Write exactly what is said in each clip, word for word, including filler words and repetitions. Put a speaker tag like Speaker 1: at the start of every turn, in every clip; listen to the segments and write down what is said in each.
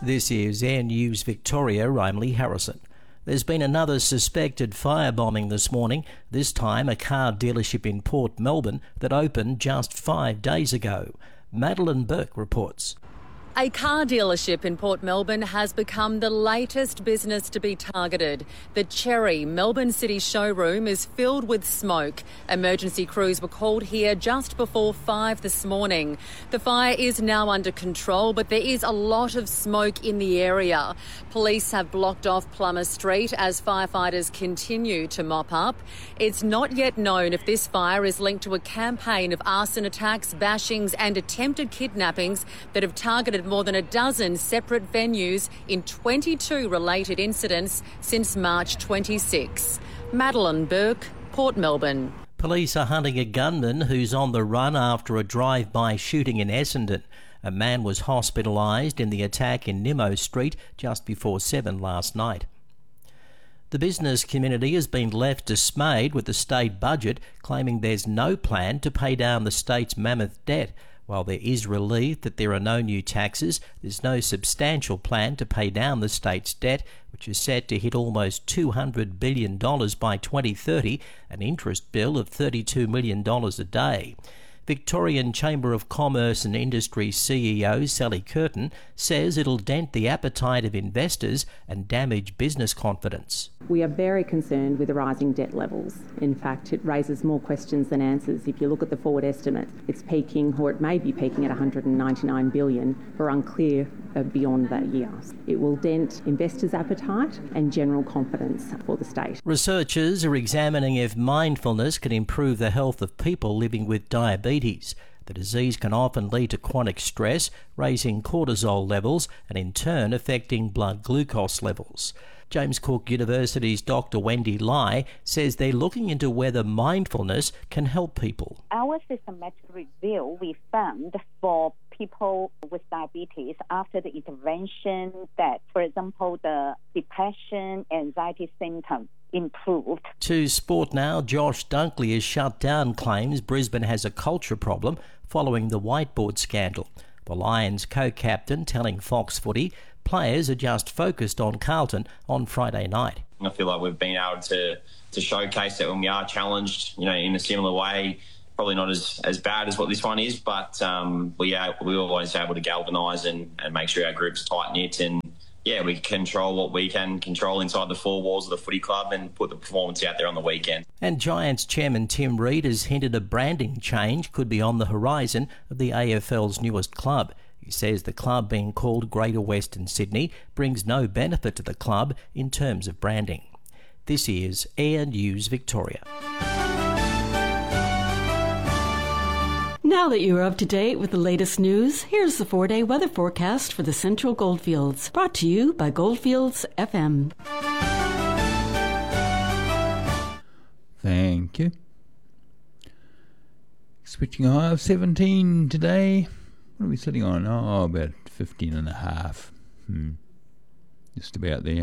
Speaker 1: This is Air News Victoria, I'm Lee Harrison. There's been another suspected firebombing this morning, this time a car dealership in Port Melbourne that opened just five days ago. Madeline Burke reports.
Speaker 2: A car dealership in Port Melbourne has become the latest business to be targeted. The Cherry Melbourne City showroom is filled with smoke. Emergency crews were called here just before five this morning. The fire is now under control, but there is a lot of smoke in the area. Police have blocked off Plummer Street as firefighters continue to mop up. It's not yet known if this fire is linked to a campaign of arson attacks, bashings and attempted kidnappings that have targeted more than a dozen separate venues in twenty-two related incidents since March twenty-sixth. Madeline Burke, Port Melbourne.
Speaker 1: Police are hunting a gunman who's on the run after a drive-by shooting in Essendon. A man was hospitalised in the attack in Nimmo Street just before seven last night. The business community has been left dismayed with the state budget, claiming there's no plan to pay down the state's mammoth debt. While there is relief that there are no new taxes, there's no substantial plan to pay down the state's debt, which is set to hit almost two hundred billion dollars by twenty thirty, an interest bill of thirty-two million dollars a day. Victorian Chamber of Commerce and Industry C E O Sally Curtin says it'll dent the appetite of investors and damage business confidence.
Speaker 3: We are very concerned with the rising debt levels. In fact, it raises more questions than answers. If you look at the forward estimate, it's peaking, or it may be peaking at one hundred ninety-nine billion dollars. We're unclear beyond that year. It will dent investors' appetite and general confidence for the state.
Speaker 1: Researchers are examining if mindfulness can improve the health of people living with diabetes. The disease can often lead to chronic stress, raising cortisol levels and in turn affecting blood glucose levels. James Cook University's Doctor Wendy Lai says they're looking into whether mindfulness can help people.
Speaker 4: Our systematic review, we found for people with diabetes after the intervention that, for example, the depression, anxiety symptoms improved.
Speaker 1: To sport now, Josh Dunkley has shut down claims Brisbane has a culture problem following the whiteboard scandal. The Lions co-captain telling Fox Footy players are just focused on Carlton on Friday night.
Speaker 5: I feel like we've been able to, to showcase that when we are challenged, you know, in a similar way, probably not as, as bad as what this one is, but um, we are we're always able to galvanise and, and make sure our group's tight-knit and, yeah, we control what we can control inside the four walls of the footy club and put the performance out there on the weekend.
Speaker 1: And Giants chairman Tim Reid has hinted a branding change could be on the horizon of the A F L's newest club. He says the club being called Greater Western Sydney brings no benefit to the club in terms of branding. This is Air News Victoria.
Speaker 6: Now that you're up to date with the latest news, here's the four-day weather forecast for the Central Goldfields, brought to you by Goldfields F M.
Speaker 7: Thank you. Switching high of seventeen today. What are we sitting on? Oh, about fifteen and a half. Hmm. Just about there.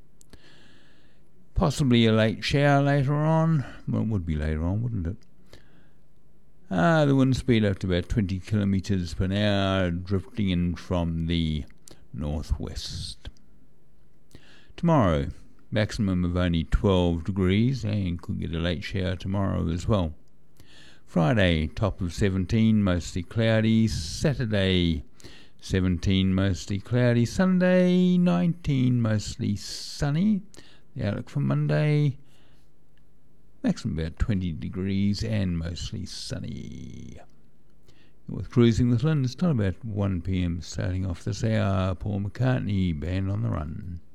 Speaker 7: Possibly a late shower later on. Well, it would be later on, wouldn't it? Ah, the wind speed up to about twenty kilometres per hour, drifting in from the northwest. Tomorrow, maximum of only twelve degrees, and could get a late shower tomorrow as well. Friday, top of seventeen, mostly cloudy. Saturday, seventeen, mostly cloudy. Sunday, nineteen, mostly sunny. The outlook for Monday, maximum about twenty degrees and mostly sunny. With Cruising with Lynn, it's not about one p m starting off this hour. Paul McCartney, Band on the Run.